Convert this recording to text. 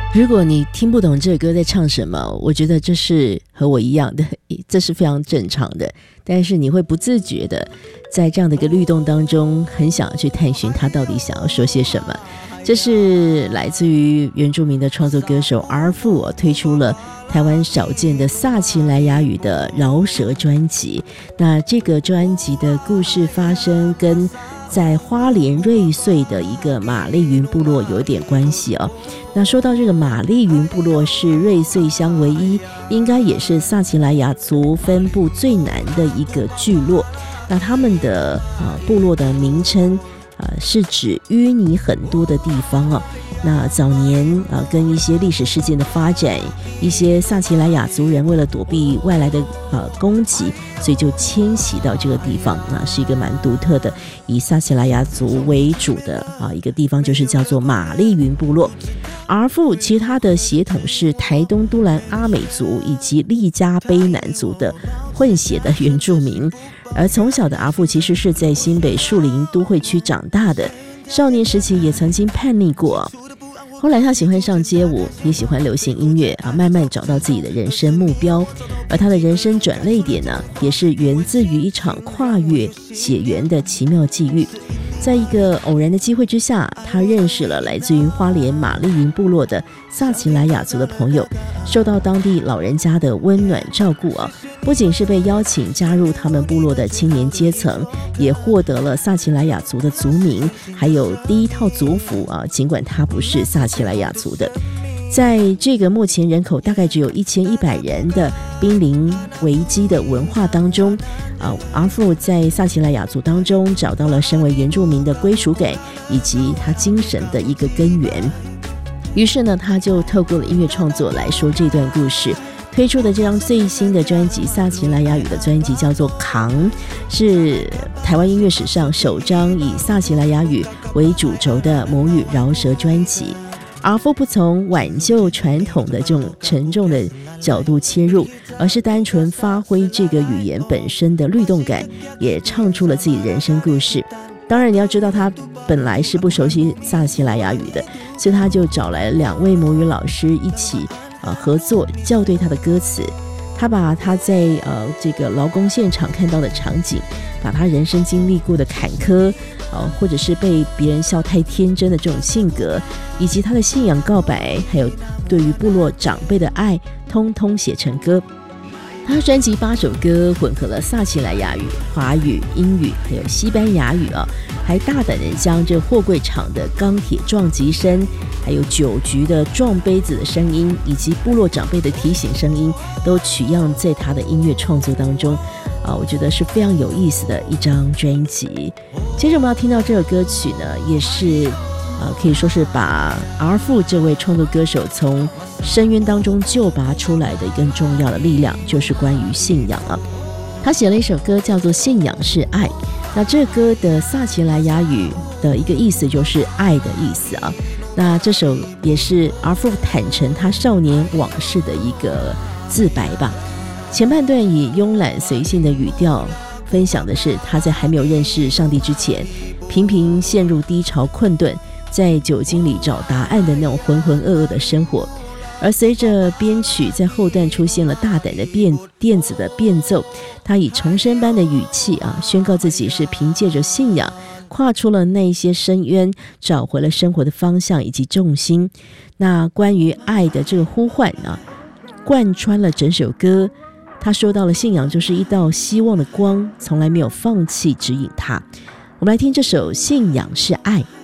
如果你听不懂这个歌在唱什么，我觉得这是和我一样的，这是非常正常的，但是你会不自觉的在这样的一个律动当中很想要去探寻他到底想要说些什么。这是来自于原住民的创作歌手 R 父推出了台湾少见的萨奇莱雅语的饶舌专辑。那这个专辑的故事发生跟在花莲瑞穗的一个马丽云部落有点关系哦。那说到这个马丽云部落是瑞穗乡唯一，应该也是萨奇莱雅族分布最南的一个聚落。那他们的部落的名称是指淤泥很多的地方哦。那早年跟一些历史事件的发展，一些萨奇莱雅族人为了躲避外来的攻击，所以就迁徙到这个地方。那是一个蛮独特的以萨奇莱雅族为主的一个地方，就是叫做马丽云部落。R 父其实他的血统是台东都兰阿美族以及利加卑南族的混血的原住民，而从小的R 父其实是在新北树林都会区长大的，少年时期也曾经叛逆过。后来他喜欢上街舞，也喜欢流行音乐慢慢找到自己的人生目标。而他的人生转捩点呢，也是源自于一场跨越血缘的奇妙际遇。在一个偶然的机会之下，他认识了来自于花莲马丽云部落的萨奇莱雅族的朋友，受到当地老人家的温暖照顾不仅是被邀请加入他们部落的青年阶层，也获得了萨奇莱雅族的族名，还有第一套族服尽管他不是萨奇莱雅族的。在这个目前人口大概只有1100人的濒临危机的文化当中，R 父在萨奇莱雅族当中找到了身为原住民的归属感，以及他精神的一个根源。于是呢，他就透过了音乐创作来说这段故事。推出的这张最新的专辑，萨奇莱雅语的专辑叫做《扛》，是台湾音乐史上首张以萨奇莱雅语为主轴的母语饶舌专辑。R 父不从挽救传统的这种沉重的角度切入，而是单纯发挥这个语言本身的律动感，也唱出了自己的人生故事。当然你要知道他本来是不熟悉萨奇莱雅语的，所以他就找来了2位母语老师一起合作校对他的歌词。他把他在这个劳工现场看到的场景，把他人生经历过的坎坷或者是被别人笑太天真的这种性格，以及他的信仰告白，还有对于部落长辈的爱，通通写成歌。他专辑8首歌混合了萨奇莱雅语、华语、英语还有西班牙语还大胆地将这货柜厂的钢铁撞击声，还有酒局的撞杯子的声音，以及部落长辈的提醒声音，都取样在他的音乐创作当中我觉得是非常有意思的一张专辑。接着我们要听到这首歌曲呢，也是可以说是把 R 父这位创作歌手从深渊当中救拔出来的一个重要的力量，就是关于信仰他写了一首歌叫做《信仰是爱》，那这歌的萨奇莱雅语的一个意思就是爱的意思那这首也是 R 父坦诚他少年往事的一个自白吧。前半段以慵懒随性的语调分享的是他在还没有认识上帝之前，频频陷入低潮困顿，在酒精里找答案的那种浑浑噩噩的生活。而随着编曲在后段出现了大胆的电子的变奏，他以重生般的语气宣告自己是凭借着信仰跨出了那些深渊，找回了生活的方向以及重心。那关于爱的这个呼唤贯穿了整首歌。他说到了信仰就是一道希望的光，从来没有放弃指引他。我们来听这首《信仰是爱》。